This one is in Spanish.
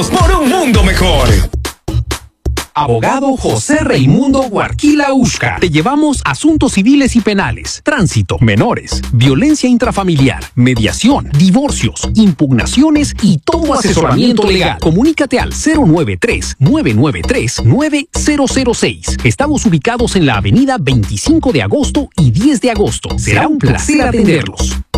Por un mundo mejor. Abogado José Raimundo Guarquila Ushka. Te llevamos asuntos civiles y penales, tránsito, menores, violencia intrafamiliar, mediación, divorcios, impugnaciones y todo asesoramiento legal. Comunícate al 093-993-9006. Estamos ubicados en la avenida 25 de agosto y 10 de agosto. Será un placer atenderlos.